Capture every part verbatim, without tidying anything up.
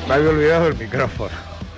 Me había olvidado el micrófono.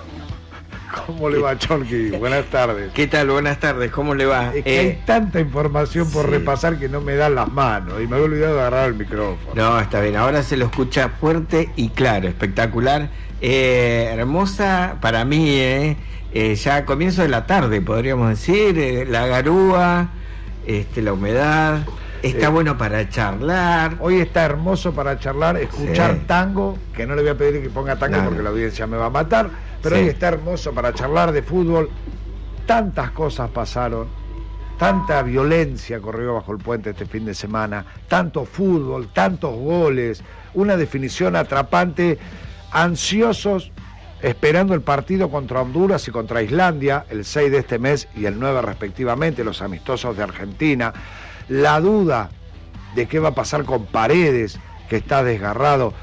¿Cómo le va, Cholqui? Buenas tardes. ¿Qué tal? Buenas tardes, ¿cómo le va? Es que eh, hay tanta información por sí. repasar que no me dan las manos y me había olvidado de agarrar el micrófono. No, está bien, ahora se lo escucha fuerte y claro, espectacular. Eh, hermosa para mí, eh, eh, ya a comienzo de la tarde, podríamos decir, eh, la garúa, este, la humedad. Está eh, bueno para charlar. Hoy está hermoso para charlar, escuchar sí. tango, que no le voy a pedir que ponga tango no, porque la audiencia me va a matar, pero sí. hoy está hermoso para charlar de fútbol. Tantas cosas pasaron, tanta violencia corrió bajo el puente este fin de semana, tanto fútbol, tantos goles, una definición atrapante, ansiosos, esperando el partido contra Honduras y contra Islandia, el seis de este mes y el nueve respectivamente, los amistosos de Argentina. La duda de qué va a pasar con Paredes, que está desgarrado,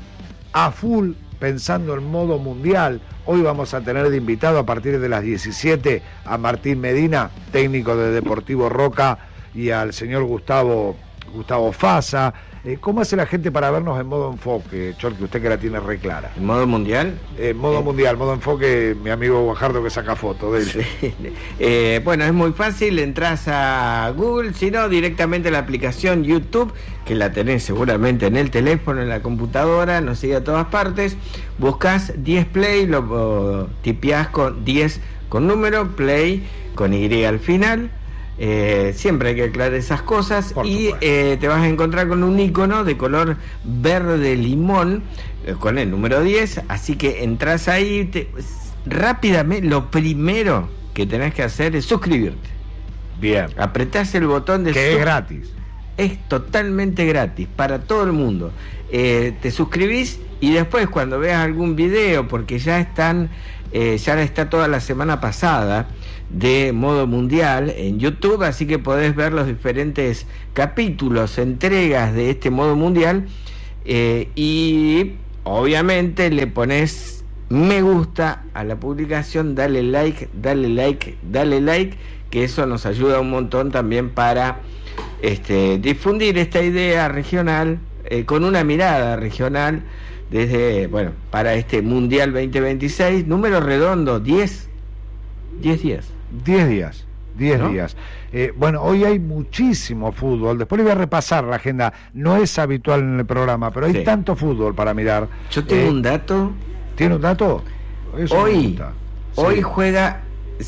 a full pensando en modo mundial. Hoy vamos a tener de invitado a partir de las diecisiete a Martín Medina, técnico de Deportivo Roca, y al señor Gustavo, Gustavo Fasa. Eh, ¿Cómo hace la gente para vernos en modo enfoque, Cholqui, usted que la tiene re clara? ¿En modo mundial? En eh, modo eh. mundial, modo enfoque, mi amigo Guajardo que saca fotos de él. Sí. Eh, bueno, es muy fácil, entras a Google, si no, directamente a la aplicación YouTube, que la tenés seguramente en el teléfono, en la computadora, nos sigue a todas partes, buscas diez Play, lo tipeás con diez con número, Play con Y al final. Eh, siempre hay que aclarar esas cosas. Por y eh, te vas a encontrar con un icono de color verde limón eh, con el número diez, así que entras ahí te, rápidamente. Lo primero que tenés que hacer es suscribirte. Bien, apretás el botón de que es gratis, es totalmente gratis para todo el mundo. Eh, te suscribís y después cuando veas algún video, porque ya están eh, ya está toda la semana pasada de modo mundial en YouTube, así que podés ver los diferentes capítulos, entregas de este modo mundial, eh, y obviamente le pones me gusta a la publicación, dale like, dale like, dale like, que eso nos ayuda un montón también para este, difundir esta idea regional, eh, con una mirada regional desde, bueno, para este Mundial veinte veintiséis, número redondo, diez días. diez días, diez ¿no? días. Eh, bueno, hoy hay muchísimo fútbol. Después le voy a repasar la agenda. No es habitual en el programa, pero hay sí. tanto fútbol para mirar. Yo tengo eh, un dato. ¿Tiene un dato? Eso hoy, hoy sí. juega,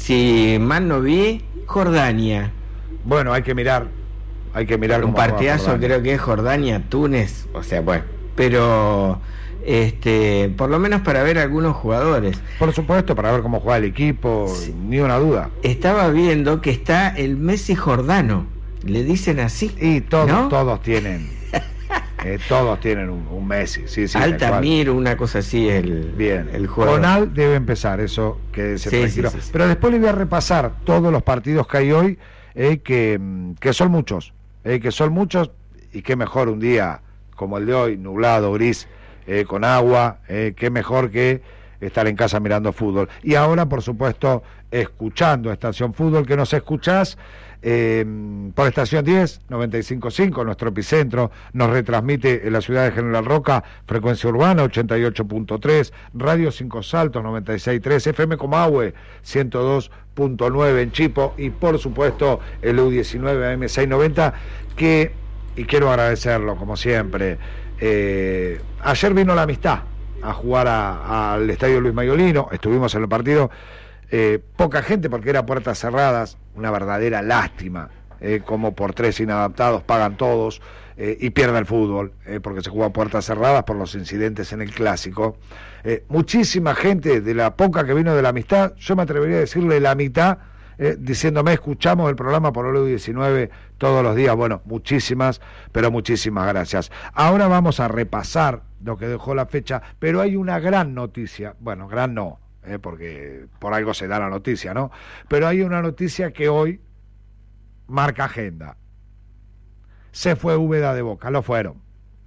si mal no vi, Jordania. Bueno, hay que mirar. Hay que mirar. Un partidazo, creo que es Jordania-Túnez. O sea, bueno, pero este, por lo menos para ver algunos jugadores. Por supuesto, para ver cómo juega el equipo, sí. ni una duda. Estaba viendo que está el Messi jordano, le dicen así. Y todos, ¿no? todos tienen, eh, todos tienen un, un Messi. Sí, sí, Altamir, una cosa así, el, bien. el jugador. Ronald debe empezar, eso que se sí, tranquilo. Sí, sí, sí. Pero después le voy a repasar todos los partidos que hay hoy, eh, que, que son muchos, eh, que son muchos, y qué mejor un día como el de hoy, nublado, gris, Eh, con agua, eh, qué mejor que estar en casa mirando fútbol. Y ahora, por supuesto, escuchando Estación Fútbol, que nos escuchás eh, por Estación diez, noventa y cinco punto cinco, nuestro epicentro, nos retransmite en la ciudad de General Roca, frecuencia urbana ochenta y ocho punto tres, Radio Cinco Saltos noventa y seis punto tres, F M Comahue ciento dos punto nueve en Chipo, y por supuesto el U diecinueve A M seiscientos noventa, que, y quiero agradecerlo como siempre, Eh, ayer vino la Amistad a jugar al Estadio Luis Mayolino, estuvimos en el partido, eh, poca gente porque era puertas cerradas, una verdadera lástima, eh, como por tres inadaptados pagan todos, eh, y pierde el fútbol, eh, porque se juega a puertas cerradas por los incidentes en el Clásico. Eh, muchísima gente, de la poca que vino de la Amistad, yo me atrevería a decirle la mitad, Eh, diciéndome, escuchamos el programa por el U diecinueve todos los días. Bueno, muchísimas, pero muchísimas gracias. Ahora vamos a repasar lo que dejó la fecha, pero hay una gran noticia, bueno, gran no, eh, porque por algo se da la noticia, ¿no? Pero hay una noticia que hoy marca agenda. Se fue Úbeda de Boca, lo fueron.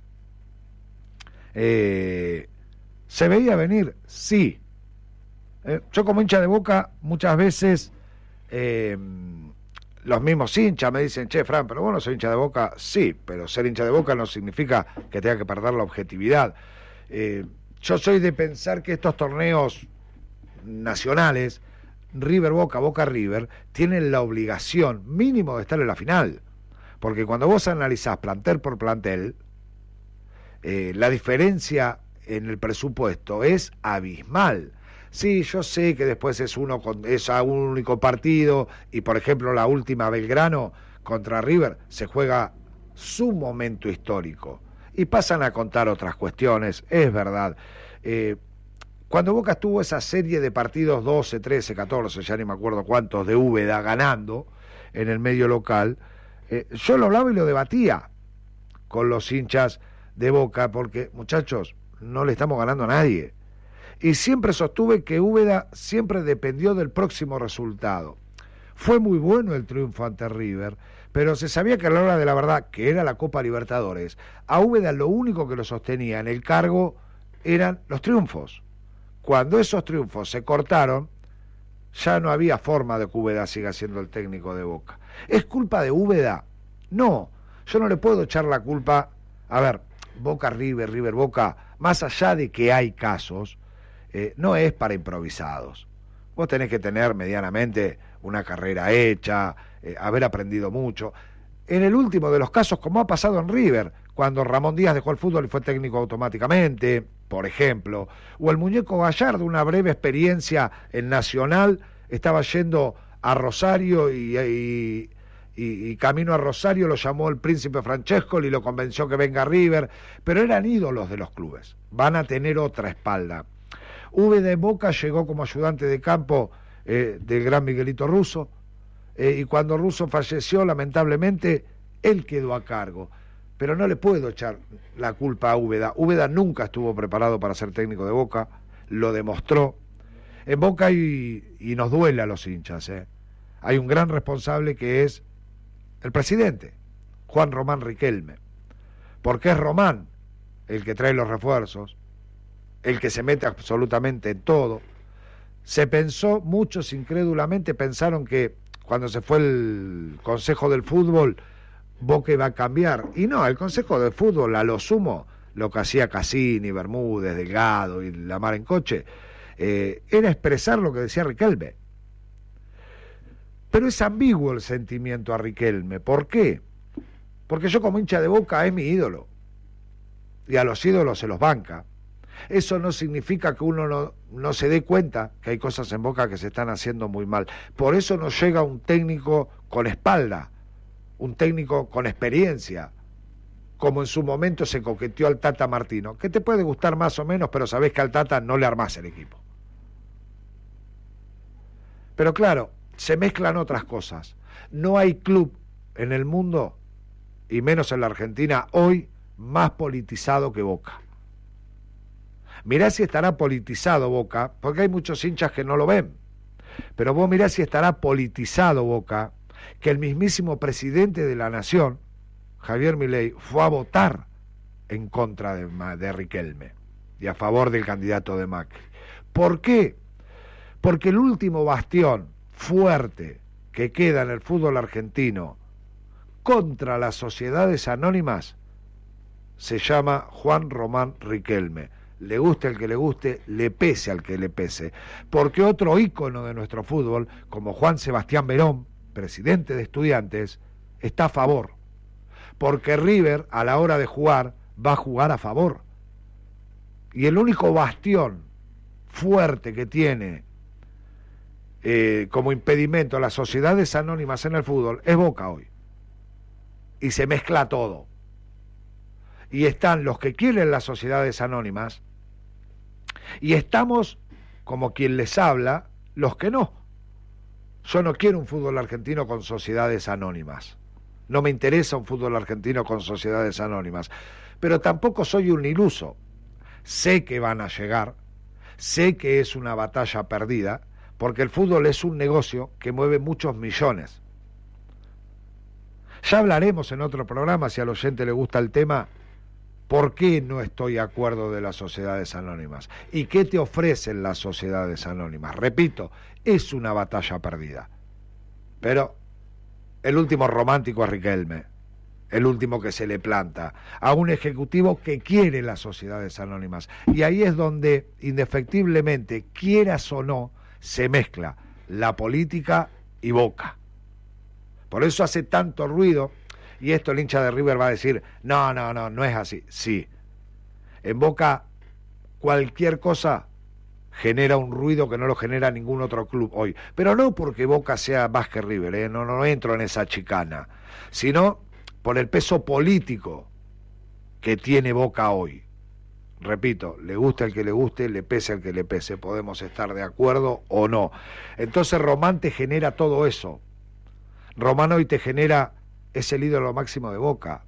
Eh, ¿Se veía venir? Sí. Eh, yo como hincha de Boca muchas veces... Eh, los mismos hinchas me dicen, che, Fran, pero vos no sos hincha de Boca. Sí, pero ser hincha de Boca no significa que tenga que perder la objetividad. Eh, yo soy de pensar que estos torneos nacionales, River Boca, Boca River, tienen la obligación mínimo de estar en la final. Porque cuando vos analizás plantel por plantel, eh, la diferencia en el presupuesto es abismal. Sí, yo sé que después es uno con, es a un único partido, y por ejemplo la última Belgrano contra River se juega su momento histórico y pasan a contar otras cuestiones, es verdad. Eh, cuando Boca tuvo esa serie de partidos doce, trece, catorce, ya ni me acuerdo cuántos, de Úbeda ganando en el medio local, eh, yo lo hablaba y lo debatía con los hinchas de Boca, porque muchachos, no le estamos ganando a nadie. Y siempre sostuve que Úbeda siempre dependió del próximo resultado. Fue muy bueno el triunfo ante River, pero se sabía que a la hora de la verdad, que era la Copa Libertadores, a Úbeda lo único que lo sostenía en el cargo eran los triunfos. Cuando esos triunfos se cortaron, ya no había forma de que Úbeda siga siendo el técnico de Boca. ¿Es culpa de Úbeda? No, yo no le puedo echar la culpa. A ver, Boca River, River Boca, más allá de que hay casos, eh, no es para improvisados. Vos tenés que tener medianamente una carrera hecha, eh, haber aprendido mucho. En el último de los casos, como ha pasado en River, cuando Ramón Díaz dejó el fútbol y fue técnico automáticamente, por ejemplo, o el muñeco Gallardo, una breve experiencia en Nacional, estaba yendo a Rosario y, y, y, y camino a Rosario lo llamó el príncipe Francesco y lo convenció que venga a River, pero eran ídolos de los clubes, van a tener otra espalda. Úbeda de Boca llegó como ayudante de campo eh, del gran Miguelito Russo, eh, y cuando Russo falleció, lamentablemente, él quedó a cargo. Pero no le puedo echar la culpa a Úbeda. Úbeda nunca estuvo preparado para ser técnico de Boca, lo demostró. En Boca hay, y nos duele a los hinchas, ¿eh? hay un gran responsable que es el presidente, Juan Román Riquelme. Porque es Román el que trae los refuerzos, el que se mete absolutamente en todo. Se pensó, muchos incrédulamente pensaron que cuando se fue el Consejo del Fútbol, Boca iba a cambiar. Y no, el Consejo del Fútbol, a lo sumo, lo que hacía Cassini, Bermúdez, Delgado y la mar en coche, eh, era expresar lo que decía Riquelme. Pero es ambiguo el sentimiento a Riquelme. ¿Por qué? Porque yo como hincha de Boca es mi ídolo. Y a los ídolos se los banca. Eso no significa que uno no, no se dé cuenta que hay cosas en Boca que se están haciendo muy mal. Por eso no llega un técnico con espalda, un técnico con experiencia, como en su momento se coqueteó al Tata Martino, que te puede gustar más o menos, pero sabés que al Tata no le armás el equipo. Pero claro, se mezclan otras cosas. No hay club en el mundo, y menos en la Argentina, hoy más politizado que Boca. Mirá si estará politizado Boca, porque hay muchos hinchas que no lo ven, pero vos mirá si estará politizado Boca, que el mismísimo presidente de la Nación, Javier Milei, fue a votar en contra de, de Riquelme y a favor del candidato de Macri. ¿Por qué? Porque el último bastión fuerte que queda en el fútbol argentino contra las sociedades anónimas se llama Juan Román Riquelme. Le guste al que le guste, le pese al que le pese. Porque otro ícono de nuestro fútbol, como Juan Sebastián Verón, presidente de Estudiantes, está a favor. Porque River, a la hora de jugar, va a jugar a favor. Y el único bastión fuerte que tiene eh, como impedimento a las sociedades anónimas en el fútbol es Boca hoy. Y se mezcla todo. Y están los que quieren las sociedades anónimas, y estamos, como quien les habla, los que no. Yo no quiero un fútbol argentino con sociedades anónimas. No me interesa un fútbol argentino con sociedades anónimas. Pero tampoco soy un iluso. Sé que van a llegar, sé que es una batalla perdida, porque el fútbol es un negocio que mueve muchos millones. Ya hablaremos en otro programa, si al oyente le gusta el tema, ¿por qué no estoy de acuerdo de las sociedades anónimas? ¿Y qué te ofrecen las sociedades anónimas? Repito, es una batalla perdida. Pero el último romántico es Riquelme. el último que se le planta, a un ejecutivo que quiere las sociedades anónimas. Y ahí es donde, indefectiblemente, quieras o no, se mezcla la política y Boca. Por eso hace tanto ruido, y esto el hincha de River va a decir, no, no, no, no es así. Sí, en Boca cualquier cosa genera un ruido que no lo genera ningún otro club hoy. Pero no porque Boca sea más que River, ¿eh? no, no entro en esa chicana, sino por el peso político que tiene Boca hoy. Repito, le gusta el que le guste, le pese al que le pese, podemos estar de acuerdo o no. Entonces Román te genera todo eso. Román hoy te genera, es el ídolo máximo de Boca.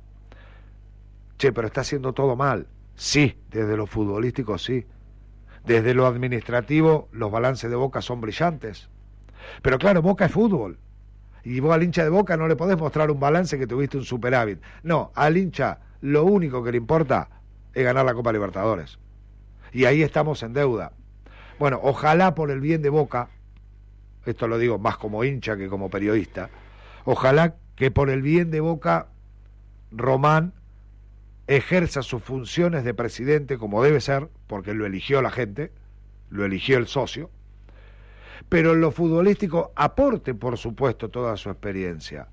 Che, pero está haciendo todo mal. Sí, desde lo futbolístico sí. Desde lo administrativo, los balances de Boca son brillantes. Pero claro, Boca es fútbol. Y vos al hincha de Boca no le podés mostrar un balance que tuviste un superávit. No, al hincha lo único que le importa es ganar la Copa Libertadores. Y ahí estamos en deuda. Bueno, ojalá por el bien de Boca, esto lo digo más como hincha que como periodista, ojalá que por el bien de Boca Román ejerza sus funciones de presidente como debe ser, porque lo eligió la gente, lo eligió el socio, pero en lo futbolístico aporte, por supuesto, toda su experiencia,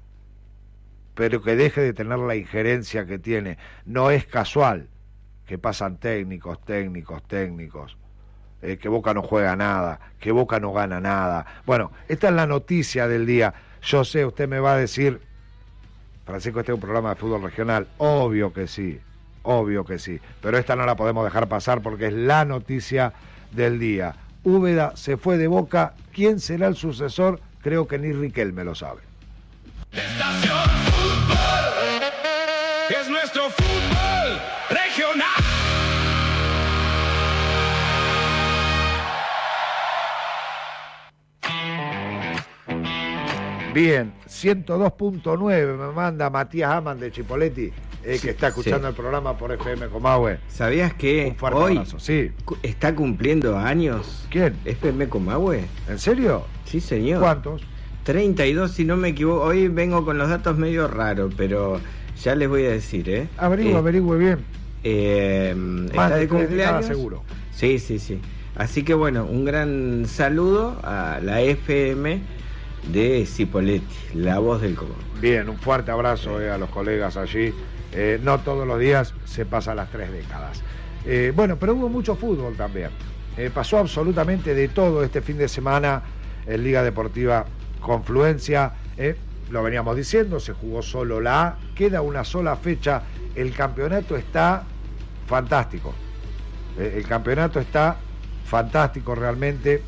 pero que deje de tener la injerencia que tiene. No es casual que pasan técnicos, técnicos, técnicos, eh, que Boca no juega nada, que Boca no gana nada. Bueno, esta es la noticia del día. Yo sé, usted me va a decir, Francisco, este es un programa de fútbol regional. Obvio que sí, obvio que sí, pero esta no la podemos dejar pasar porque es la noticia del día. Úbeda se fue de Boca. ¿Quién será el sucesor? Creo que ni Riquelme lo sabe. Estación Fútbol es nuestro fútbol regional. Bien, ciento dos punto nueve me manda Matías Aman de Chipoleti, eh, Sí, que está escuchando sí. el programa por F M Comahue. ¿Sabías que Un fuerte hoy abrazo, sí. cu- está cumpliendo años ¿Quién? F M Comahue? ¿En serio? Sí, señor. ¿Cuántos? treinta y dos, si no me equivoco. Hoy vengo con los datos medio raros, pero ya les voy a decir, ¿eh? Averigüe, Eh, averigüe bien. eh, Más está de de tres décadas cumpleaños. seguro. Sí, sí, sí. Así que bueno, un gran saludo a la F M de Cipolletti, la voz del Comahue. Bien, un fuerte abrazo eh, a los colegas allí. Eh, no todos los días se pasa las tres décadas. Eh, bueno, pero hubo mucho fútbol también. Eh, pasó absolutamente de todo este fin de semana en Liga Deportiva Confluencia. Eh, lo veníamos diciendo, se jugó solo la A, queda una sola fecha. El campeonato está fantástico. Eh, el campeonato está fantástico realmente.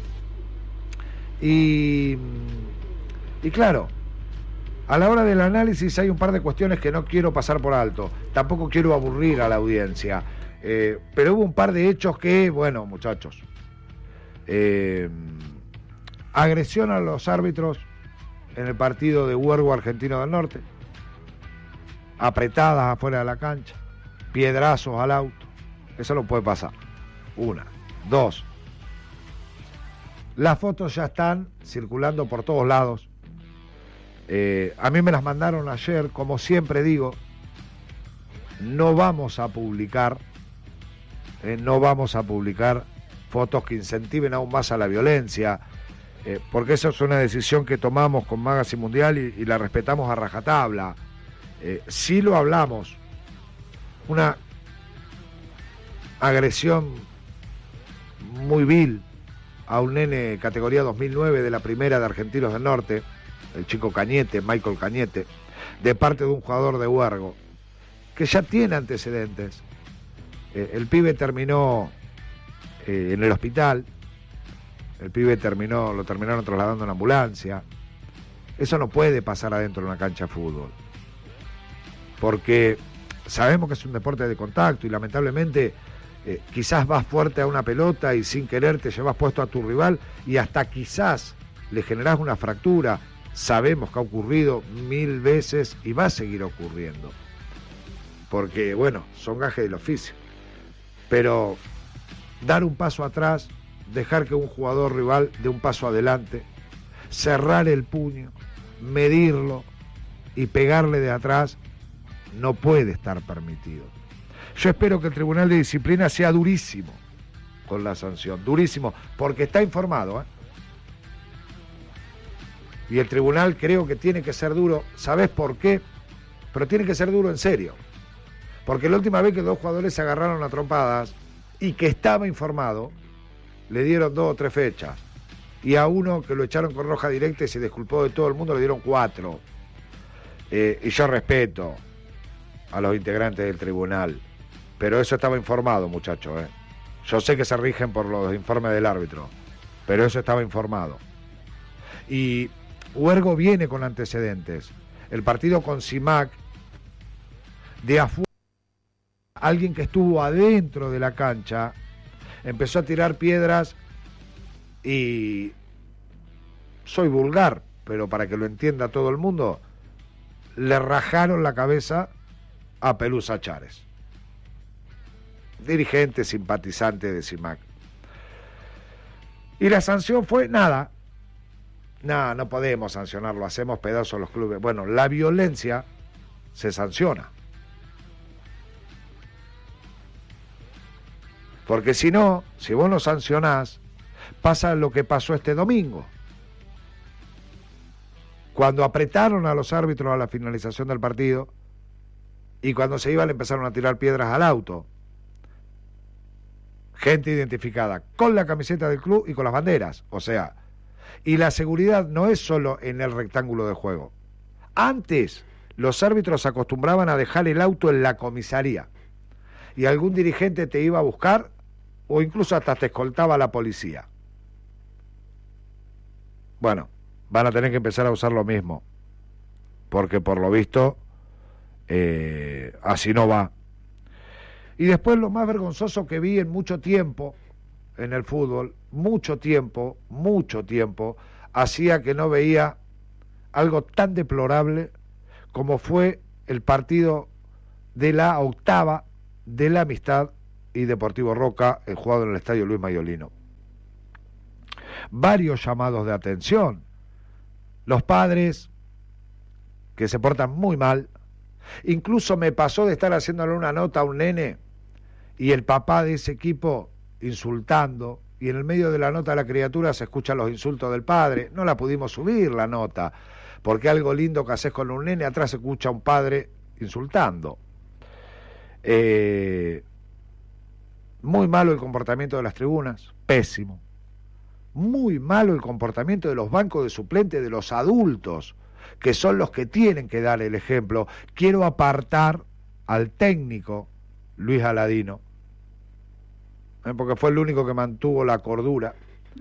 Y, y claro, a la hora del análisis hay un par de cuestiones que no quiero pasar por alto. Tampoco quiero aburrir a la audiencia. Eh, pero hubo un par de hechos que, bueno, muchachos. Eh, agresión a los árbitros en el partido de Huergo Argentino del Norte. Apretadas afuera de la cancha. Piedrazos al auto. Eso no puede pasar. Una. Dos. Las fotos ya están circulando por todos lados. Eh, a mí me las mandaron ayer, como siempre digo, no vamos a publicar, eh, no vamos a publicar fotos que incentiven aún más a la violencia, eh, porque eso es una decisión que tomamos con Magazine Mundial y, y la respetamos a rajatabla. Eh, sí lo hablamos, una agresión muy vil a un nene categoría dos mil nueve de la primera de Argentinos del Norte, el chico Cañete, Michael Cañete, de parte de un jugador de Huergo, que ya tiene antecedentes. Eh, el pibe terminó eh, en el hospital, el pibe terminó, lo terminaron trasladando en ambulancia. Eso no puede pasar adentro de una cancha de fútbol, porque sabemos que es un deporte de contacto y lamentablemente eh, quizás vas fuerte a una pelota y sin querer te llevas puesto a tu rival y hasta quizás le generás una fractura. Sabemos que ha ocurrido mil veces y va a seguir ocurriendo, porque bueno, son gajes del oficio. Pero dar un paso atrás, dejar que un jugador rival dé un paso adelante, cerrar el puño, medirlo y pegarle de atrás, no puede estar permitido. Yo espero que el Tribunal de Disciplina sea durísimo con la sanción, durísimo, porque está informado, ¿eh? Y el tribunal creo que tiene que ser duro, ¿sabés por qué? Pero tiene que ser duro en serio. Porque la última vez que dos jugadores se agarraron a trompadas y que estaba informado, le dieron dos o tres fechas. Y a uno que lo echaron con roja directa y se disculpó de todo el mundo, le dieron cuatro. Eh, y yo respeto a los integrantes del tribunal, pero eso estaba informado, muchachos, ¿eh? Yo sé que se rigen por los informes del árbitro, pero eso estaba informado. Y Huergo viene con antecedentes. El partido con Simac, de afuera, alguien que estuvo adentro de la cancha, empezó a tirar piedras y, soy vulgar, pero para que lo entienda todo el mundo, le rajaron la cabeza a Pelusa Chares, dirigente simpatizante de Simac. Y la sanción fue nada. No, no podemos sancionarlo, hacemos pedazos a los clubes. Bueno, la violencia se sanciona. Porque si no, si vos no sancionás, pasa lo que pasó este domingo. Cuando apretaron a los árbitros a la finalización del partido y cuando se iban le empezaron a tirar piedras al auto. Gente identificada con la camiseta del club y con las banderas, o sea, y la seguridad no es solo en el rectángulo de juego. Antes los árbitros se acostumbraban a dejar el auto en la comisaría y algún dirigente te iba a buscar o incluso hasta te escoltaba la policía. Bueno, van a tener que empezar a usar lo mismo, porque por lo visto eh, así no va. Y después lo más vergonzoso que vi en mucho tiempo en el fútbol, mucho tiempo, mucho tiempo, hacía que no veía algo tan deplorable como fue el partido de la octava de la Amistad y Deportivo Roca, el jugado en el estadio Luis Mayolino. Varios llamados de atención. Los padres que se portan muy mal. Incluso me pasó de estar haciéndole una nota a un nene y el papá de ese equipo insultando, y en el medio de la nota de la criatura se escuchan los insultos del padre. No la pudimos subir la nota, porque algo lindo que haces con un nene, atrás se escucha un padre insultando. Eh, muy malo el comportamiento de las tribunas, pésimo. Muy malo el comportamiento de los bancos de suplentes, de los adultos, que son los que tienen que dar el ejemplo. Quiero apartar al técnico Luis Aladino, porque fue el único que mantuvo la cordura,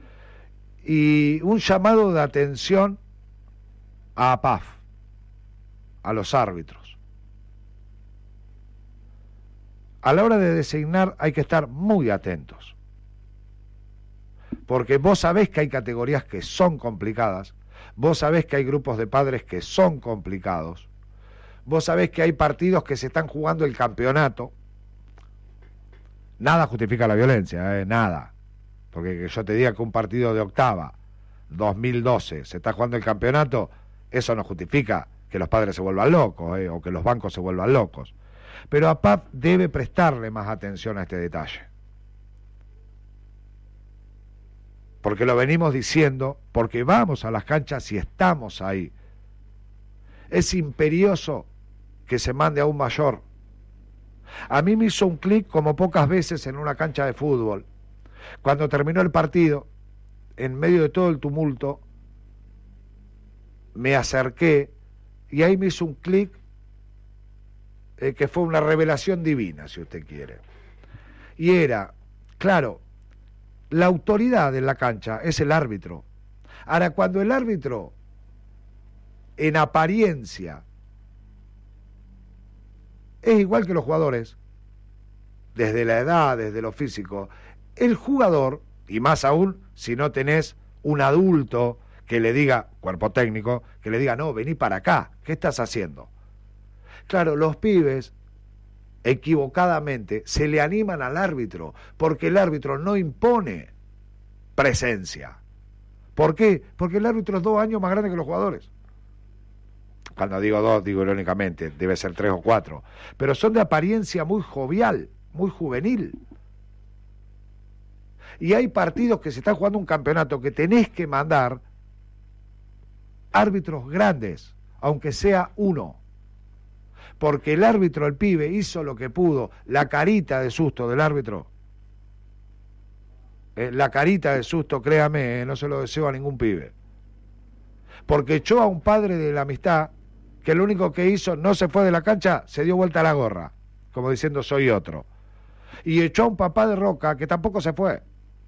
y un llamado de atención a A P A F, a los árbitros. A la hora de designar hay que estar muy atentos, porque vos sabés que hay categorías que son complicadas, vos sabés que hay grupos de padres que son complicados, vos sabés que hay partidos que se están jugando el campeonato. Nada justifica la violencia, eh, nada. Porque que yo te diga que un partido de octava, dos mil doce, se está jugando el campeonato, eso no justifica que los padres se vuelvan locos, eh, o que los bancos se vuelvan locos. Pero A P A F debe prestarle más atención a este detalle. Porque lo venimos diciendo, porque vamos a las canchas y estamos ahí. Es imperioso que se mande a un mayor. A mí me hizo un clic como pocas veces en una cancha de fútbol. Cuando terminó el partido, en medio de todo el tumulto, me acerqué y ahí me hizo un clic eh, que fue una revelación divina, si usted quiere. Y era, claro, la autoridad en la cancha es el árbitro. Ahora, cuando el árbitro, en apariencia, es igual que los jugadores, desde la edad, desde lo físico, el jugador, y más aún si no tenés un adulto que le diga, cuerpo técnico, que le diga, no, vení para acá, ¿qué estás haciendo? Claro, los pibes, equivocadamente, se le animan al árbitro, porque el árbitro no impone presencia. ¿Por qué? Porque el árbitro es dos años más grande que los jugadores. Cuando digo dos, digo irónicamente, debe ser tres o cuatro. Pero son de apariencia muy jovial, muy juvenil. Y hay partidos que se están jugando un campeonato que tenés que mandar árbitros grandes, aunque sea uno. Porque el árbitro, el pibe, hizo lo que pudo. La carita de susto del árbitro, eh, la carita de susto, créame, eh, no se lo deseo a ningún pibe. Porque echó a un padre de la amistad que lo único que hizo, no se fue de la cancha, se dio vuelta a la gorra, como diciendo soy otro. Y echó a un papá de Roca que tampoco se fue.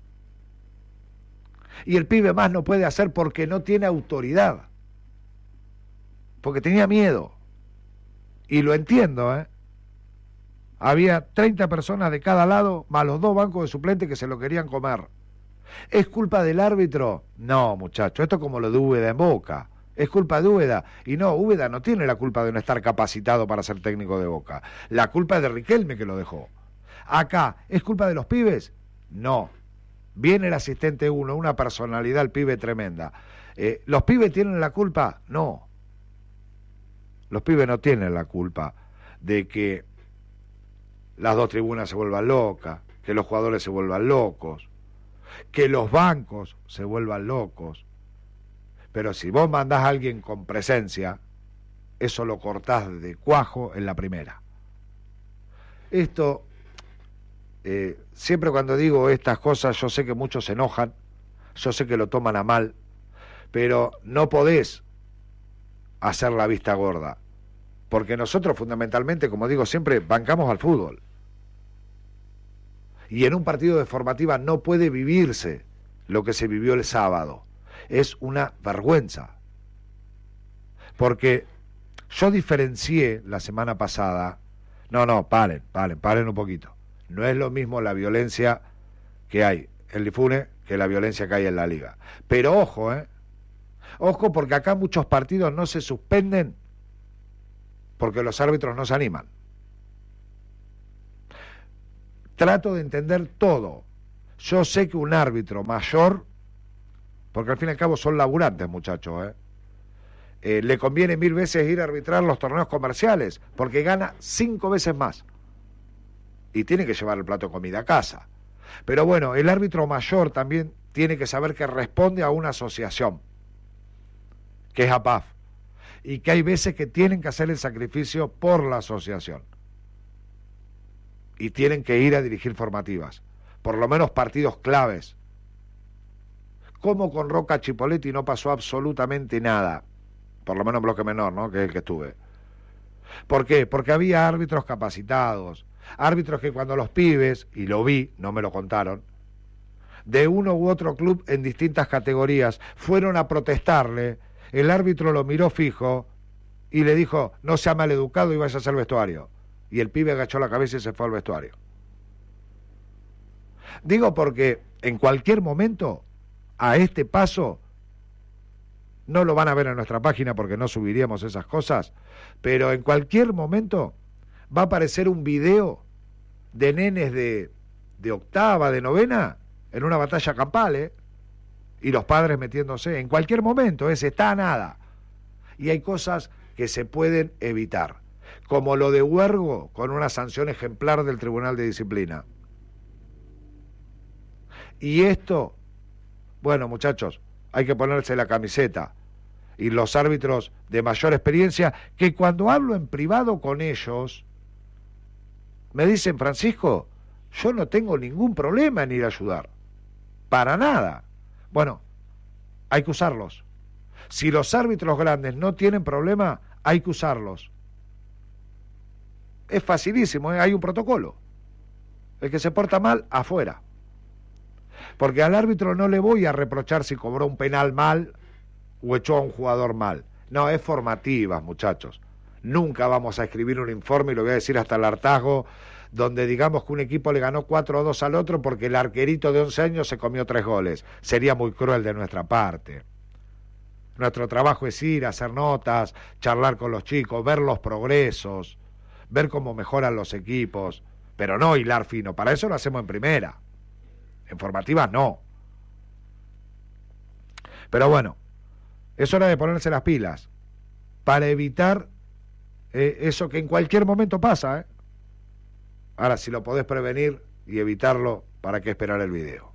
Y el pibe más no puede hacer porque no tiene autoridad. Porque tenía miedo. Y lo entiendo, ¿eh? Había treinta personas de cada lado, más los dos bancos de suplentes que se lo querían comer. ¿Es culpa del árbitro? No, muchacho, esto es como lo de Úbeda en Boca. Es culpa de Úbeda. Y no, Úbeda no tiene la culpa de no estar capacitado para ser técnico de Boca. La culpa es de Riquelme que lo dejó. Acá, ¿es culpa de los pibes? No. Viene el asistente uno, una personalidad, el pibe tremenda. Eh, ¿Los pibes tienen la culpa? No. Los pibes no tienen la culpa de que las dos tribunas se vuelvan locas, que los jugadores se vuelvan locos, que los bancos se vuelvan locos. Pero si vos mandás a alguien con presencia, eso lo cortás de cuajo en la primera. Esto, eh, siempre cuando digo estas cosas, yo sé que muchos se enojan, yo sé que lo toman a mal, pero no podés hacer la vista gorda, porque nosotros fundamentalmente, como digo siempre, bancamos al fútbol. Y en un partido de formativa no puede vivirse lo que se vivió el sábado. Es una vergüenza. Porque yo diferencié la semana pasada, no, no, paren, paren, paren un poquito. No es lo mismo la violencia que hay en Lifune que la violencia que hay en la Liga. Pero ojo, ¿eh? Ojo, porque acá muchos partidos no se suspenden porque los árbitros no se animan. Trato de entender todo. Yo sé que un árbitro mayor, porque al fin y al cabo son laburantes, muchachos, ¿eh? Eh, le conviene mil veces ir a arbitrar los torneos comerciales, porque gana cinco veces más. Y tiene que llevar el plato de comida a casa. Pero bueno, el árbitro mayor también tiene que saber que responde a una asociación, que es A P A F, y que hay veces que tienen que hacer el sacrificio por la asociación. Y tienen que ir a dirigir formativas, por lo menos partidos claves. Como con Roca Chipoletti no pasó absolutamente nada, por lo menos en bloque menor, ¿no?, que es el que estuve. ¿Por qué? Porque había árbitros capacitados, árbitros que cuando los pibes, y lo vi, no me lo contaron, de uno u otro club en distintas categorías, fueron a protestarle, el árbitro lo miró fijo y le dijo, no sea maleducado y vaya a hacer vestuario. Y el pibe agachó la cabeza y se fue al vestuario. Digo porque en cualquier momento, a este paso, no lo van a ver en nuestra página porque no subiríamos esas cosas, pero en cualquier momento va a aparecer un video de nenes de, de octava, de novena, en una batalla campal, ¿eh? Y los padres metiéndose, en cualquier momento, ¿eh? Se está a nada. Y hay cosas que se pueden evitar, como lo de Huergo, con una sanción ejemplar del Tribunal de Disciplina. Y esto, bueno, muchachos, hay que ponerse la camiseta. Y los árbitros de mayor experiencia, que cuando hablo en privado con ellos, me dicen, Francisco, yo no tengo ningún problema en ir a ayudar. Para nada. Bueno, hay que usarlos. Si los árbitros grandes no tienen problema, hay que usarlos. Es facilísimo, ¿eh? Hay un protocolo. El que se porta mal, afuera. Porque al árbitro no le voy a reprochar si cobró un penal mal o echó a un jugador mal. No, es formativas, muchachos. Nunca vamos a escribir un informe, y lo voy a decir hasta el hartazgo, donde digamos que un equipo le ganó cuatro a dos al otro porque el arquerito de once años se comió tres goles. Sería muy cruel de nuestra parte. Nuestro trabajo es ir, hacer notas, charlar con los chicos, ver los progresos, ver cómo mejoran los equipos, pero no hilar fino. Para eso lo hacemos en primera. En formativas no. Pero bueno, es hora de ponerse las pilas. para evitar eh, eso que en cualquier momento pasa, ¿eh? Ahora, si lo podés prevenir y evitarlo, ¿para qué esperar el video?